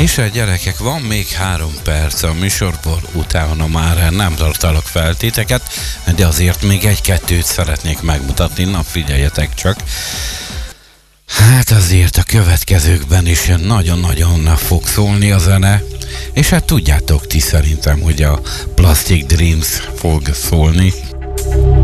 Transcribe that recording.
És a gyerekek, van még 3 perc a műsorból, utána már nem tartalak fel titeket, de azért még 1-2-t szeretnék megmutatni, na figyeljetek csak. Hát azért a következőkben is nagyon-nagyon fog szólni a zene, és hát tudjátok ti szerintem, hogy a Plastic Dreams fog szólni.